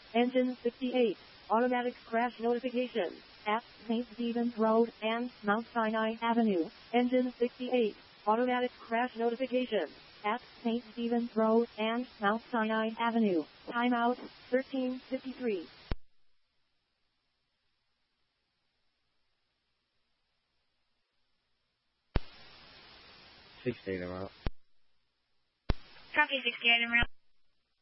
Engine 68. Automatic crash notification. At St. Stephen's Road and Mount Sinai Avenue. Engine 68. Automatic crash notification. At St. Stephen's Road and Mount Sinai Avenue. Timeout 13:53. 68 en route. Copy 68 en route.